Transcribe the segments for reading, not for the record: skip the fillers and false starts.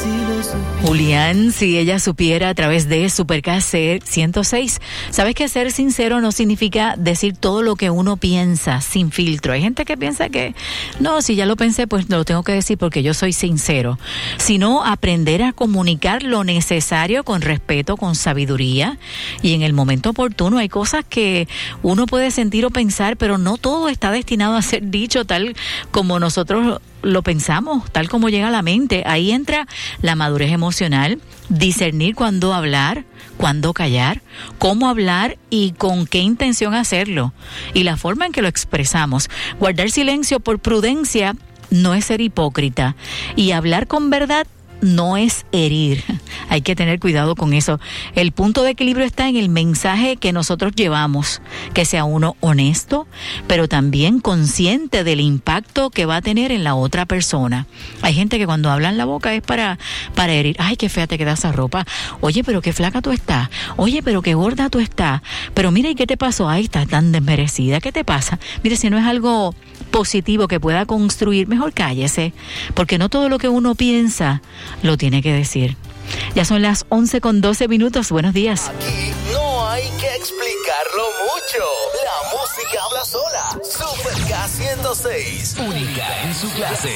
Julián, si ella supiera, a través de Superca 106. ¿Sabes que ser sincero no significa decir todo lo que uno piensa sin filtro? Hay gente que piensa que, no, si ya lo pensé, pues lo tengo que decir porque yo soy sincero. Sino aprender a comunicar lo necesario con respeto, con sabiduría, y en el momento oportuno. Hay cosas que uno puede sentir o pensar, pero no todo está destinado a ser dicho tal como nosotros lo pensamos, tal como llega a la mente. Ahí entra la madurez emocional, discernir cuándo hablar, cuándo callar, cómo hablar y con qué intención hacerlo, y la forma en que lo expresamos. Guardar silencio por prudencia no es ser hipócrita, y hablar con verdad no es herir. Hay que tener cuidado con eso. El punto de equilibrio está en el mensaje que nosotros llevamos, que sea uno honesto, pero también consciente del impacto que va a tener en la otra persona. Hay gente que cuando habla en la boca es para herir. Ay, qué fea te queda esa ropa. Oye, pero qué flaca tú estás. Oye, pero qué gorda tú estás. Pero mira, ¿y qué te pasó? Ay, estás tan desmerecida. ¿Qué te pasa? Mire, si no es algo positivo que pueda construir, mejor cállese, porque no todo lo que uno piensa lo tiene que decir. Ya son las 11:12. Buenos días. Aquí no hay que explicarlo mucho. La música habla sola. Superca 106. Única en su clase.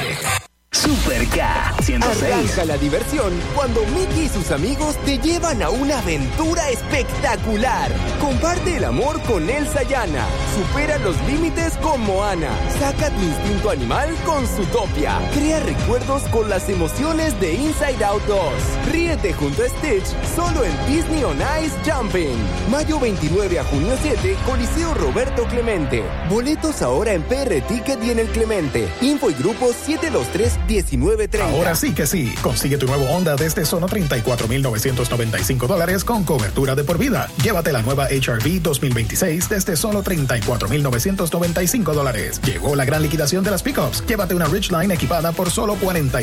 Superca 106. Arranca la diversión cuando Mickey y sus amigos te llevan a una aventura espectacular. Comparte el amor con Elsa y Anna. Supera los límites con Moana. Saca tu instinto animal con Zootopia. Crea recuerdos con las emociones de Inside Out 2. Ríete junto a Stitch solo en Disney on Ice Jumping. Mayo 29 a junio 7, Coliseo Roberto Clemente. Boletos ahora en PR Ticket y en el Clemente. Info y grupo 723-1930. Ahora sí que sí. Consigue tu nuevo Honda desde solo $34,995 con cobertura de por vida. Llévate la nueva HR-V 2026 desde solo $34,995. Llegó la gran liquidación de las pickups. Llévate una Ridgeline equipada por solo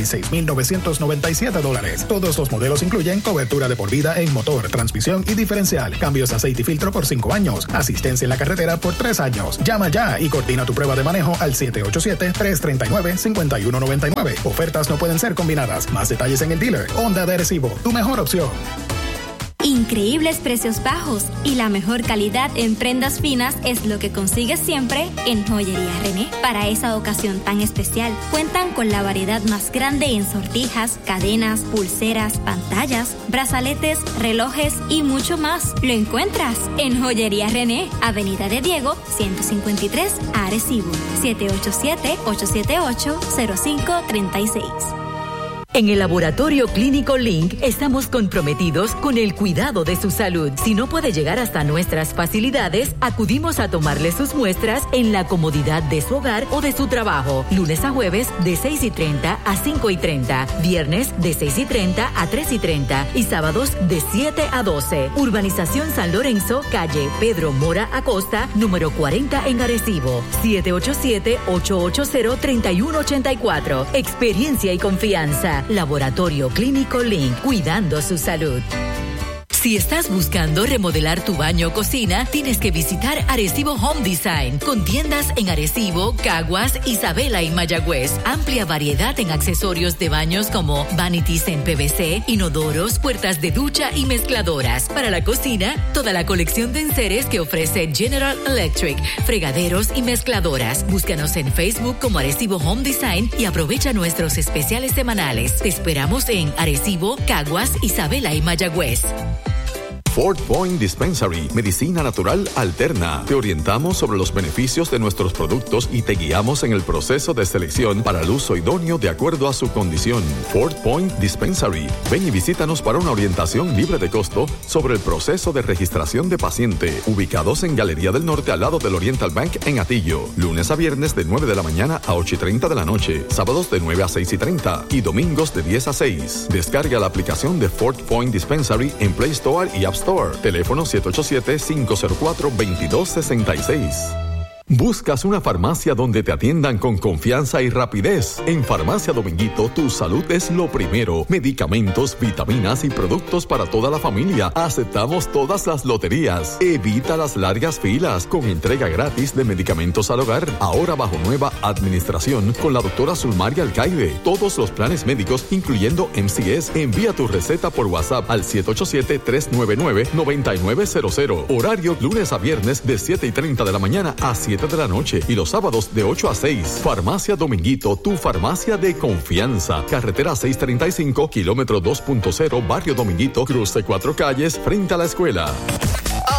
$46,997. Todos los modelos incluyen cobertura de por vida en motor, transmisión y diferencial. Cambios de aceite y filtro por 5 años. Asistencia en la carretera por 3 años. Llama ya y coordina tu prueba de manejo al 787-339-5199. Ofertas no pueden ser combinadas. Más detalles en el dealer. Honda de Arecibo, tu mejor opción. Increíbles precios bajos y la mejor calidad en prendas finas es lo que consigues siempre en Joyería René. Para esa ocasión tan especial, cuentan con la variedad más grande en sortijas, cadenas, pulseras, pantallas, brazaletes, relojes y mucho más. Lo encuentras en Joyería René, Avenida de Diego, 153, Arecibo, 787-878-0536. En el Laboratorio Clínico Link estamos comprometidos con el cuidado de su salud. Si no puede llegar hasta nuestras facilidades, acudimos a tomarle sus muestras en la comodidad de su hogar o de su trabajo. Lunes a jueves de 6:30 a 5:30, viernes de 6:30 a 3:30 y sábados de 7 a 12. Urbanización San Lorenzo, calle Pedro Mora Acosta, número 40 en Arecibo. 787-880-3184. Experiencia y confianza. Laboratorio Clínico Link, cuidando su salud. Si estás buscando remodelar tu baño o cocina, tienes que visitar Arecibo Home Design, con tiendas en Arecibo, Caguas, Isabela y Mayagüez. Amplia variedad en accesorios de baños como vanities en PVC, inodoros, puertas de ducha y mezcladoras. Para la cocina, toda la colección de enseres que ofrece General Electric, fregaderos y mezcladoras. Búscanos en Facebook como Arecibo Home Design y aprovecha nuestros especiales semanales. Te esperamos en Arecibo, Caguas, Isabela y Mayagüez. Fort Point Dispensary, medicina natural alterna. Te orientamos sobre los beneficios de nuestros productos y te guiamos en el proceso de selección para el uso idóneo de acuerdo a su condición. Fort Point Dispensary. Ven y visítanos para una orientación libre de costo sobre el proceso de registración de paciente. Ubicados en Galería del Norte al lado del Oriental Bank en Atillo. Lunes a viernes de 9 de la mañana a 8:30 de la noche. Sábados de 9 a 6:30 y domingos de 10 a 6. Descarga la aplicación de Fort Point Dispensary en Play Store y App Store. Teléfono 787-504-2266. ¿Buscas una farmacia donde te atiendan con confianza y rapidez? En Farmacia Dominguito, tu salud es lo primero. Medicamentos, vitaminas y productos para toda la familia. Aceptamos todas las loterías. Evita las largas filas con entrega gratis de medicamentos al hogar. Ahora bajo nueva administración con la doctora Zulmaria Alcaide. Todos los planes médicos, incluyendo MCS. Envía tu receta por WhatsApp al 787-399-9900. Horario lunes a viernes de 7:30 de la mañana a 7 de la noche y los sábados de 8 a 6. Farmacia Dominguito, tu farmacia de confianza. Carretera 635, kilómetro 2.0, Barrio Dominguito, cruce 4 calles, frente a la escuela.